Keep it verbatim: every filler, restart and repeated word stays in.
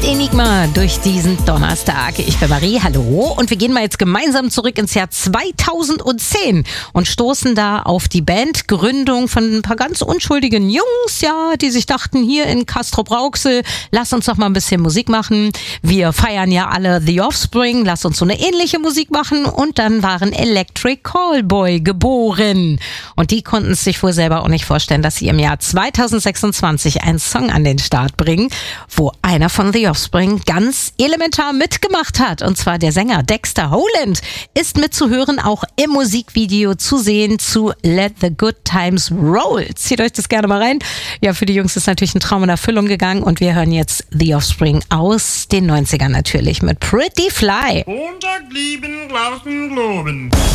mit Enigma durch diesen Donnerstag. Ich bin Marie, hallo. Und wir gehen mal jetzt gemeinsam zurück ins Jahr zweitausendzehn und stoßen da auf die Bandgründung von ein paar ganz unschuldigen Jungs, ja, die sich dachten, hier in Castrop-Rauxel, lass uns doch mal ein bisschen Musik machen. Wir feiern ja alle The Offspring, lass uns so eine ähnliche Musik machen. Und dann waren Electric Callboy geboren. Und die konnten es sich wohl selber auch nicht vorstellen, dass sie im Jahr zweitausendsechsundzwanzig einen Song an den Start bringen, wo einer von The Offspring ganz elementar mitgemacht hat. Und zwar der Sänger Dexter Holland ist mitzuhören, auch im Musikvideo zu sehen zu Let the Good Times Roll. Zieht euch das gerne mal rein. Ja, für die Jungs ist natürlich ein Traum in Erfüllung gegangen und wir hören jetzt The Offspring aus den neunzigern natürlich mit Pretty Fly. Montag lieben, draußen globen.